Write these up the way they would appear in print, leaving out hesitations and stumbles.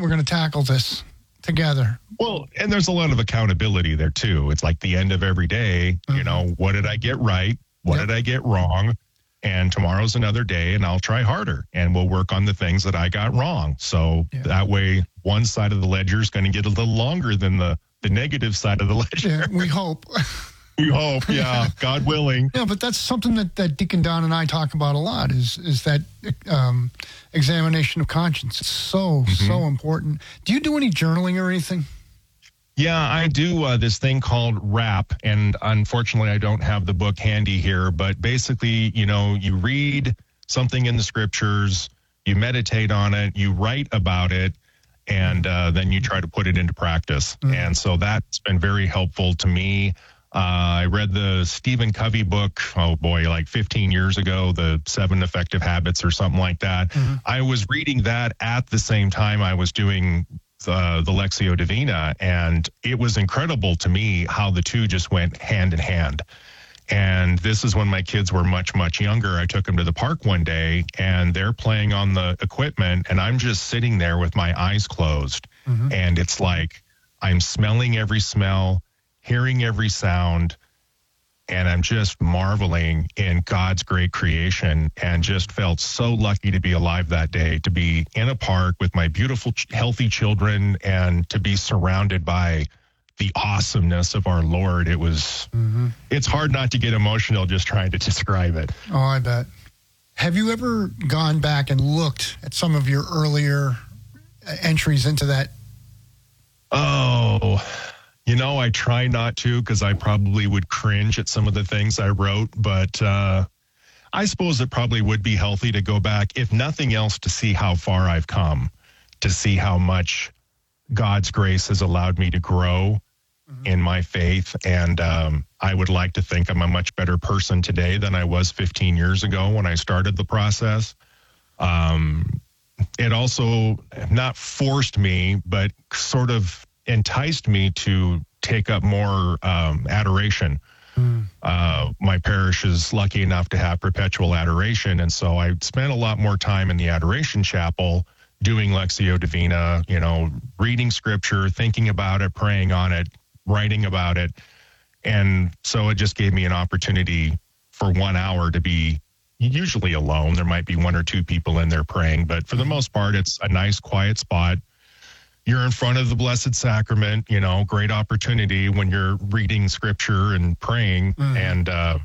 we're going to tackle this together. Well, and there's a lot of accountability there too. It's like the end of every day, you know, what did I get right? What did I get wrong? And tomorrow's another day and I'll try harder and we'll work on the things that I got wrong. So that way one side of the ledger is going to get a little longer than the negative side of the ledger. Yeah, we hope. We hope, yeah, God willing. Yeah, but that's something that Deacon Don and I talk about a lot is that examination of conscience. It's so important. Do you do any journaling or anything? Yeah, I do this thing called RAP, and unfortunately I don't have the book handy here, but basically, you know, you read something in the scriptures, you meditate on it, you write about it, and then you try to put it into practice. And so that's been very helpful to me. I read the Stephen Covey book, like 15 years ago, the 7 Effective Habits or something like that. I was reading that at the same time I was doing the Lectio Divina, and it was incredible to me how the two just went hand in hand. And this is when my kids were much, much younger. I took them to the park one day, and they're playing on the equipment, and I'm just sitting there with my eyes closed. And it's like I'm smelling every smell, hearing every sound, and I'm just marveling in God's great creation and just felt so lucky to be alive that day, to be in a park with my beautiful, healthy children and to be surrounded by the awesomeness of our Lord. It was, it's hard not to get emotional just trying to describe it. Oh, I bet. Have you ever gone back and looked at some of your earlier entries into that? Oh, you know, I try not to because I probably would cringe at some of the things I wrote, but I suppose it probably would be healthy to go back, if nothing else, to see how far I've come, to see how much God's grace has allowed me to grow in my faith. And I would like to think I'm a much better person today than I was 15 years ago when I started the process. It also not forced me, but sort of enticed me to take up more adoration. My parish is lucky enough to have perpetual adoration, and so I spent a lot more time in the adoration chapel doing Lectio Divina, you know, reading scripture, thinking about it, praying on it, writing about it. And so it just gave me an opportunity for 1 hour to be usually alone. There might be 1 or 2 people in there praying, but for the most part, it's a nice, quiet spot. You're in front of the Blessed Sacrament, you know, great opportunity when you're reading scripture and praying. And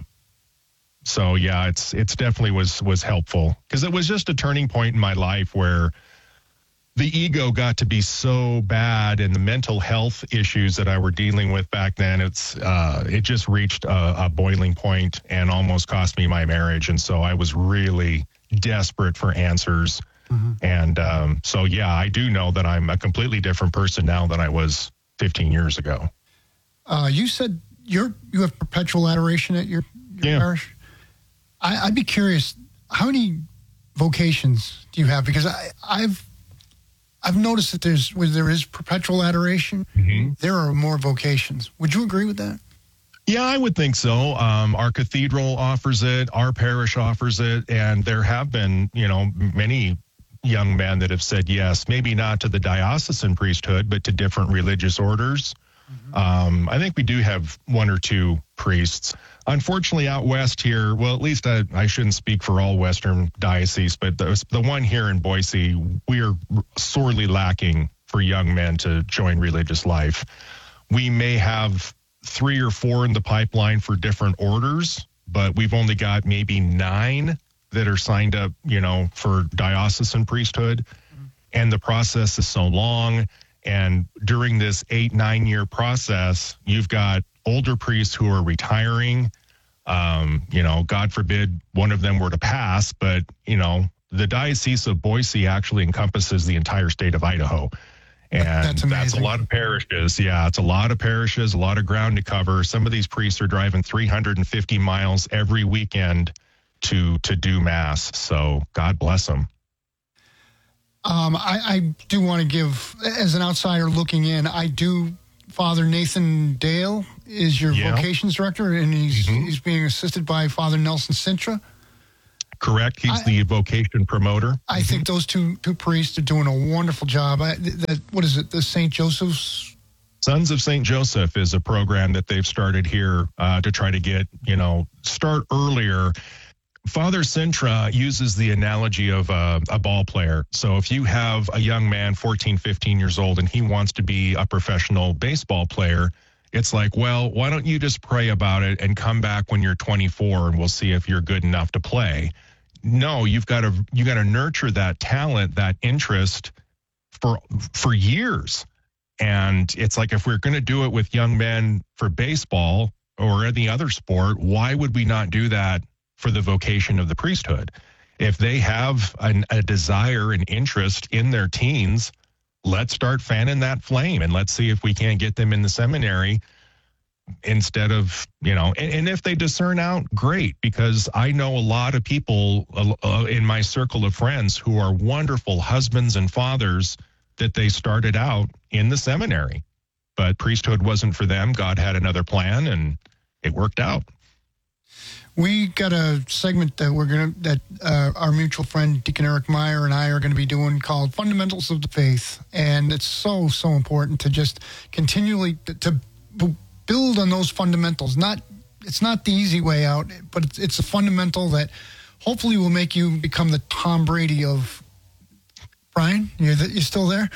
so, yeah, it's definitely was helpful because it was just a turning point in my life where the ego got to be so bad and the mental health issues that I were dealing with back then, it just reached a boiling point and almost cost me my marriage. And so I was really desperate for answers. And so, yeah, I do know that I'm a completely different person now than I was 15 years ago. You said you have perpetual adoration at your parish. I'd be curious, how many vocations do you have? Because I've noticed that where there is perpetual adoration, there are more vocations. Would you agree with that? Yeah, I would think so. Our cathedral offers it, our parish offers it, and there have been, you know, many young men that have said yes, maybe not to the diocesan priesthood, but to different religious orders. I think we do have 1 or 2 priests. Unfortunately, out west here, well, at least I shouldn't speak for all Western dioceses, but the one here in Boise, we are sorely lacking for young men to join religious life. We may have 3 or 4 in the pipeline for different orders, but we've only got maybe 9 that are signed up, you know, for diocesan priesthood. And the process is so long. And during this 8-9 year process, you've got older priests who are retiring. You know, God forbid one of them were to pass, but, you know, the Diocese of Boise actually encompasses the entire state of Idaho. And that's a lot of parishes. Yeah, it's a lot of parishes, a lot of ground to cover. Some of these priests are driving 350 miles every weekend to do Mass. So God bless them. I do want to give, as an outsider looking in, Father Nathan Dale is your vocations director, and he's being assisted by Father Nelson Sintra. correct? He's the vocation promoter. I think those two priests are doing a wonderful job. What is it? The St. Joseph's? Sons of St. Joseph is a program that they've started here to try to get, start earlier. Father Sintra uses the analogy of a ball player. So if you have a young man, 14, 15 years old, and he wants to be a professional baseball player, it's like, well, why don't you just pray about it and come back when you're 24 and we'll see if you're good enough to play. No, you got to nurture that talent, that interest for years. And it's like, if we're going to do it with young men for baseball or any other sport, why would we not do that for the vocation of the priesthood? If they have a desire and interest in their teens, let's start fanning that flame and let's see if we can't get them in the seminary instead of, and if they discern out, great, because I know a lot of people in my circle of friends who are wonderful husbands and fathers that they started out in the seminary, but priesthood wasn't for them. God had another plan and it worked out. We got a segment that our mutual friend Deacon Eric Meyer and I are going to be doing called Fundamentals of the Faith, and it's so important to just continually to build on those fundamentals. It's not the easy way out, but it's a fundamental that hopefully will make you become the Tom Brady of. Brian, you still there?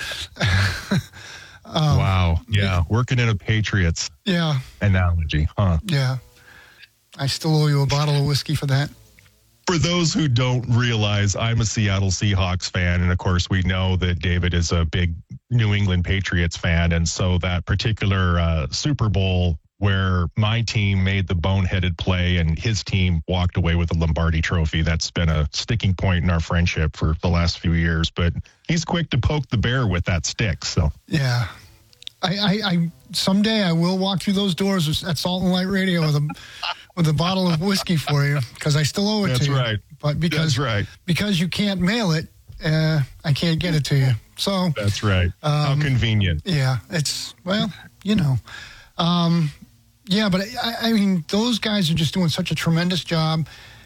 Wow, yeah, working in a Patriots analogy, huh? Yeah. I still owe you a bottle of whiskey for that. For those who don't realize, I'm a Seattle Seahawks fan. And of course, we know that David is a big New England Patriots fan. And so that particular Super Bowl where my team made the boneheaded play and his team walked away with the Lombardi trophy, that's been a sticking point in our friendship for the last few years. But he's quick to poke the bear with that stick. So yeah. I someday I will walk through those doors at Salt and Light Radio with a bottle of whiskey for you, because I still owe it to you. That's right. But because you can't mail it, I can't get it to you. So that's right. How convenient. Yeah, it's but I mean, those guys are just doing such a tremendous job.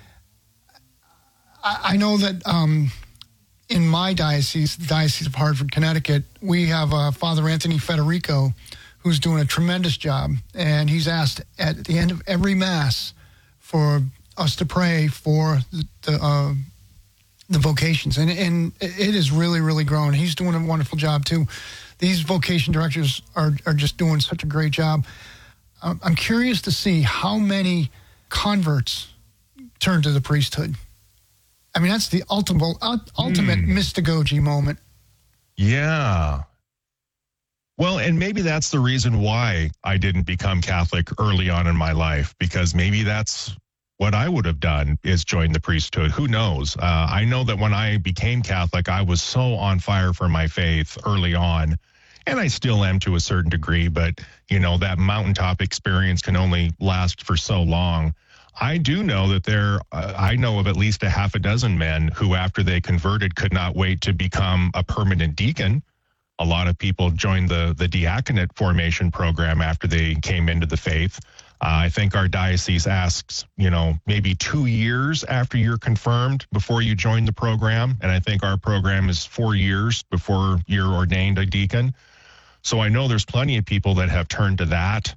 I know that in my diocese, the Diocese of Hartford, Connecticut, we have Father Anthony Federico, who's doing a tremendous job. And he's asked at the end of every Mass for us to pray for the vocations. And it is really, really growing. He's doing a wonderful job, too. These vocation directors are just doing such a great job. I'm curious to see how many converts turn to the priesthood. I mean, that's the ultimate mystagogy moment. Yeah. Well, and maybe that's the reason why I didn't become Catholic early on in my life, because maybe that's what I would have done, is join the priesthood. Who knows? I know that when I became Catholic, I was so on fire for my faith early on, and I still am to a certain degree, but, that mountaintop experience can only last for so long. I do know that I know of at least a half a dozen men who, after they converted, could not wait to become a permanent deacon. A lot of people joined the diaconate formation program after they came into the faith. I think our diocese asks, maybe 2 years after you're confirmed before you join the program. And I think our program is 4 years before you're ordained a deacon. So I know there's plenty of people that have turned to that.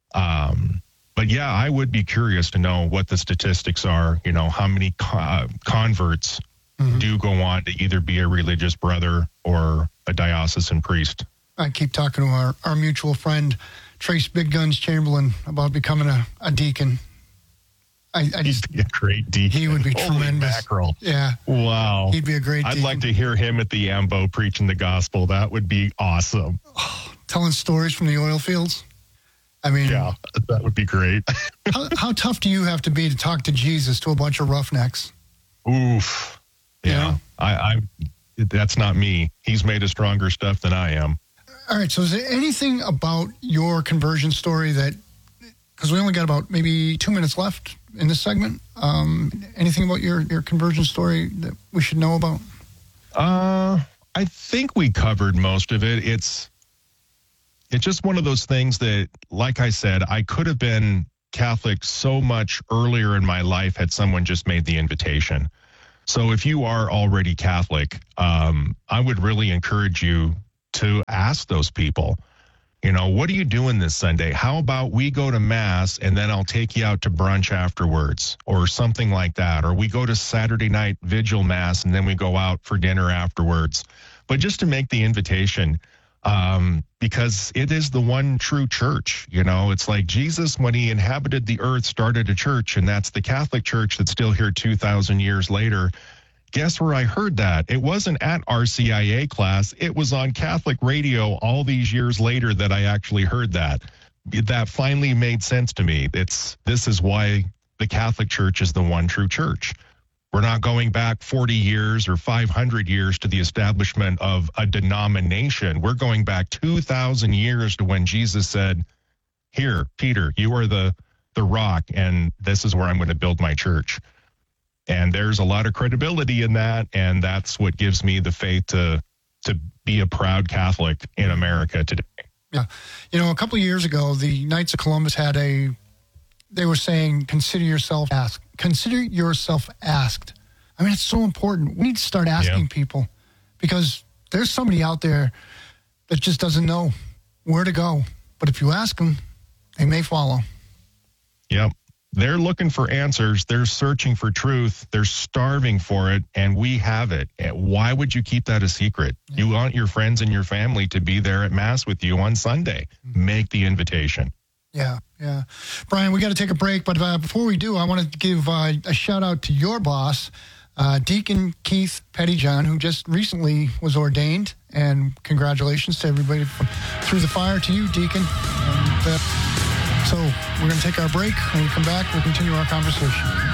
But yeah, I would be curious to know what the statistics are, how many converts do go on to either be a religious brother or a diocesan priest. I keep talking to our mutual friend, Trace Big Guns Chamberlain, about becoming a deacon. He'd be a great deacon. He would be tremendous. Mackerel. Yeah. Wow. He'd be a great deacon. I'd like to hear him at the Ambo preaching the gospel. That would be awesome. Telling stories from the oil fields. I mean, yeah, that would be great. how tough do you have to be to talk to Jesus to a bunch of roughnecks? Oof. Yeah. That's not me. He's made of stronger stuff than I am. All right. So is there anything about your conversion story because we only got about maybe 2 minutes left in this segment. Anything about your conversion story that we should know about? I think we covered most of it. It's just one of those things that, like I said, I could have been Catholic so much earlier in my life had someone just made the invitation. So if you are already Catholic, I would really encourage you to ask those people, what are you doing this Sunday? How about we go to Mass and then I'll take you out to brunch afterwards or something like that. Or we go to Saturday night vigil Mass and then we go out for dinner afterwards. But just to make the invitation, because it is the one true church. It's like Jesus, when he inhabited the earth, started a church, and that's the Catholic Church that's still here 2,000 years later. Guess where I heard that? It wasn't at RCIA class. It was on Catholic radio all these years later that I actually heard that. That finally made sense to me. This is why the Catholic Church is the one true church. We're not going back 40 years or 500 years to the establishment of a denomination. We're going back 2,000 years to when Jesus said, here, Peter, you are the rock, and this is where I'm going to build my church. And there's a lot of credibility in that, and that's what gives me the faith to be a proud Catholic in America today. Yeah. A couple of years ago, the Knights of Columbus they were saying, consider yourself asked. Consider yourself asked. I mean, it's so important. We need to start asking people, because there's somebody out there that just doesn't know where to go. But if you ask them, they may follow. Yep. They're looking for answers. They're searching for truth. They're starving for it, and we have it. Why would you keep that a secret? Yeah. You want your friends and your family to be there at Mass with you on Sunday. Make the invitation. Yeah. Brian, we got to take a break, but before we do, I want to give a shout out to your boss, Deacon Keith Pettyjohn, who just recently was ordained, and congratulations to everybody through the fire to you, Deacon. And, so we're going to take our break. When we come back, we'll continue our conversation.